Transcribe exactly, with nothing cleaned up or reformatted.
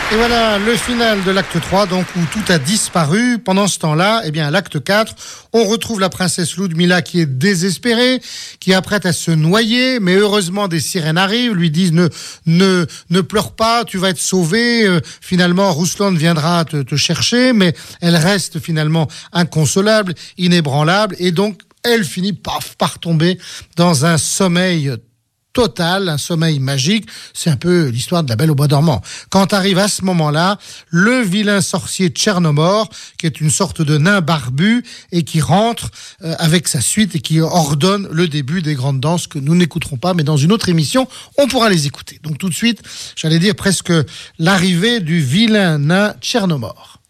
Et voilà le final de l'acte trois, donc où tout a disparu. Pendant ce temps-là, eh bien, à l'acte quatre, on retrouve la princesse Ludmilla qui est désespérée, qui apprête à se noyer, mais heureusement des sirènes arrivent, lui disent ne ne ne pleure pas, tu vas être sauvée. Euh, finalement, Ruslan viendra te, te chercher, mais elle reste finalement inconsolable, inébranlable, et donc elle finit paf par tomber dans un sommeil total, un sommeil magique. C'est un peu l'histoire de la Belle au bois dormant. Quand arrive à ce moment-là, le vilain sorcier Tchernomor, qui est une sorte de nain barbu et qui rentre euh, avec sa suite et qui ordonne le début des grandes danses que nous n'écouterons pas, mais dans une autre émission, on pourra les écouter. Donc tout de suite, j'allais dire presque l'arrivée du vilain nain Tchernomor.